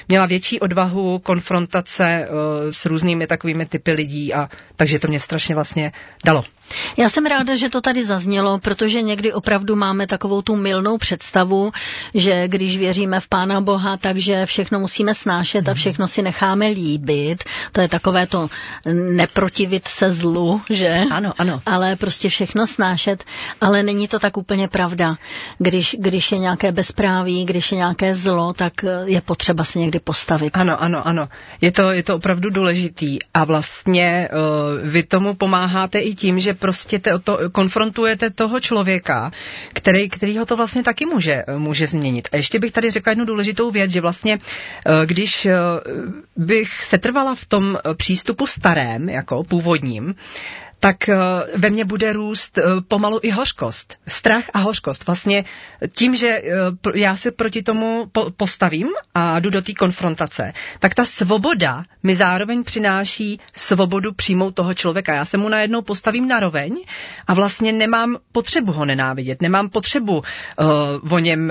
měla větší odvahu konfrontace s různými takovými typy lidí a takže to mě strašně vlastně dalo. Já jsem ráda, že to tady zaznělo, protože někdy opravdu máme takovou tu mylnou představu, že když věříme v Pána Boha, takže všechno musíme snášet a všechno si necháme líbit. To je takové to neprotivit se zlu, že? Ano, ano. Ale prostě všechno snášet, ale není to tak úplně pravda. Když je nějaké bezpráví, když je nějaké zlo, tak je potřeba se někdy postavit. Ano. Je to opravdu důležitý a vlastně vy tomu pomáháte i tím, že prostě konfrontujete toho člověka, který ho to vlastně taky může změnit. A ještě bych tady řekla jednu důležitou věc, že vlastně, když bych setrvala v tom přístupu starém, jako původním, tak ve mně bude růst pomalu i hořkost. Strach a hořkost. Vlastně tím, že já se proti tomu postavím a jdu do té konfrontace, tak ta svoboda mi zároveň přináší svobodu přijmout toho člověka. Já se mu najednou postavím naroveň a vlastně nemám potřebu ho nenávidět, nemám potřebu o něm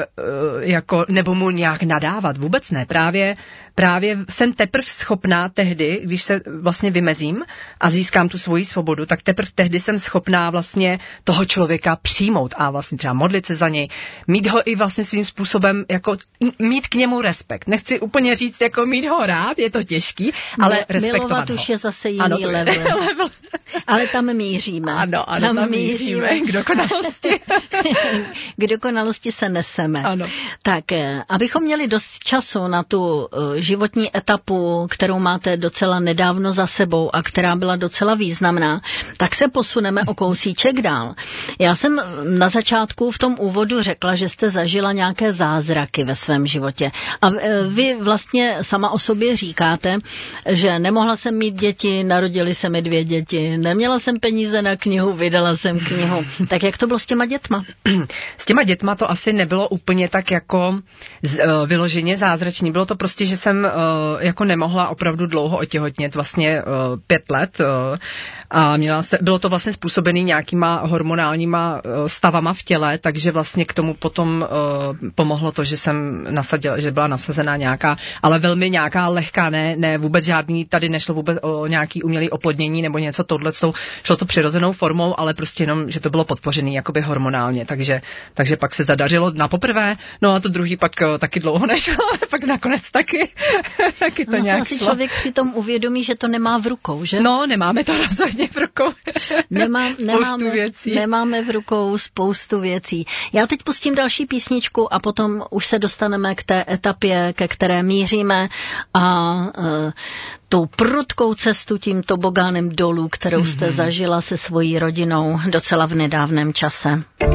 nebo mu nějak nadávat. Vůbec ne. Právě jsem teprve schopná tehdy, když se vlastně vymezím a získám tu svoji svobodu, tak teprve tehdy jsem schopná vlastně toho člověka přijmout a vlastně třeba modlit se za něj, mít ho i vlastně svým způsobem, jako mít k němu respekt. Nechci úplně říct, jako mít ho rád, je to těžký, ale respektovat milovat ho. Už je zase jiný level. Ale tam míříme. Ano, tam míříme k dokonalosti. K dokonalosti se neseme. Ano. Tak, abychom měli dost času na tu životní etapu, kterou máte docela nedávno za sebou a která byla docela významná, tak se posuneme o kousíček dál. Já jsem na začátku v tom úvodu řekla, že jste zažila nějaké zázraky ve svém životě. A vy vlastně sama o sobě říkáte, že nemohla jsem mít děti, narodily se mi 2 děti, neměla jsem peníze na knihu, vydala jsem knihu. Tak jak to bylo s těma dětma? S těma dětma to asi nebylo úplně tak jako vyloženě zázračný. Bylo to prostě, že jsem jako nemohla opravdu dlouho otěhotnět, vlastně 5 let. A bylo to vlastně způsobený nějakýma hormonálníma stavama v těle, takže vlastně k tomu potom pomohlo to, že jsem nasadila, že byla nasazená nějaká, ale velmi nějaká lehká, ne vůbec žádný, tady nešlo vůbec o nějaký umělý oplodnění nebo něco tohleto, šlo to přirozenou formou, ale prostě jenom, že to bylo podpořený jakoby hormonálně, takže pak se zadařilo na poprvé, no a to druhý pak taky dlouho nešlo, pak nakonec taky to nějak šlo. Člověk přitom uvědomí, že to nemá v rukou, že? No, nemáme to rozhodně v rukou. Nemáme v rukou spoustu věcí. Já teď pustím další písničku a potom už se dostaneme k té etapě, ke které míříme a tou prudkou cestu tím tobogánem dolů, kterou jste zažila se svojí rodinou docela v nedávném čase.